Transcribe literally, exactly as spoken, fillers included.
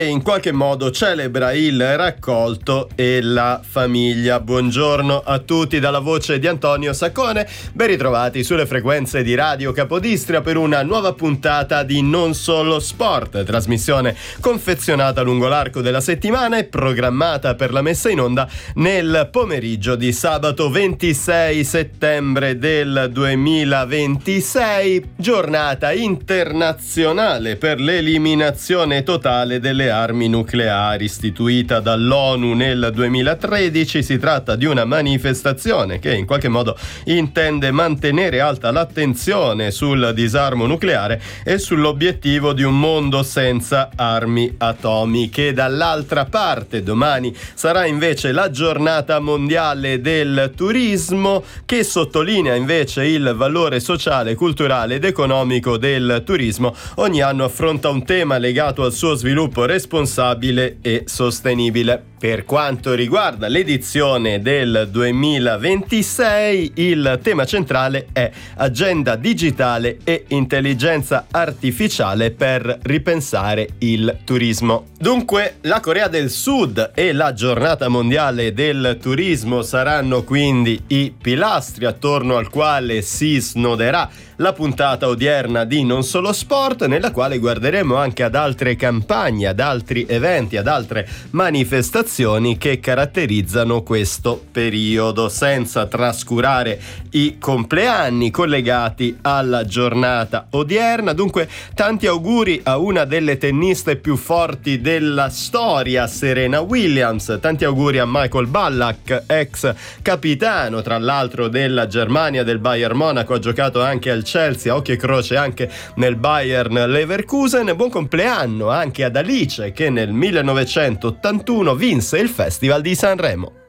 e in qualche modo celebra il raccolto e la famiglia. Buongiorno a tutti dalla voce di Antonio Saccone, ben ritrovati sulle frequenze di Radio Capodistria per una nuova puntata di Non Solo Sport, trasmissione confezionata lungo l'arco della settimana e programmata per la messa in onda nel pomeriggio di sabato ventisei settembre del duemilaventisei, giornata internazionale per l'eliminazione totale delle armi nucleari istituita dall'ONU nel duemilatredici. Si tratta di una manifestazione che in qualche modo intende mantenere alta l'attenzione sul disarmo nucleare e sull'obiettivo di un mondo senza armi atomiche. Dall'altra parte domani sarà invece la giornata mondiale del turismo, che sottolinea invece il valore sociale, culturale ed economico del turismo. Ogni anno affronta un tema legato al suo sviluppo responsabile e sostenibile. Per quanto riguarda l'edizione del duemilaventisei, il tema centrale è agenda digitale e intelligenza artificiale per ripensare il turismo. Dunque, la Corea del Sud e la giornata mondiale del turismo saranno quindi i pilastri attorno al quale si snoderà la puntata odierna di Non Solo Sport, nella quale guarderemo anche ad altre campagne, ad altri eventi, ad altre manifestazioni che caratterizzano questo periodo, senza trascurare i compleanni collegati alla giornata odierna. Dunque, tanti auguri a una delle tenniste più forti della storia, Serena Williams, tanti auguri a Michael Ballack, ex capitano tra l'altro della Germania, del Bayern Monaco, ha giocato anche al Chelsea, a occhio e croce anche nel Bayern Leverkusen. Buon compleanno anche ad Alice, che nel millenovecentottantuno vinse il Festival di Sanremo.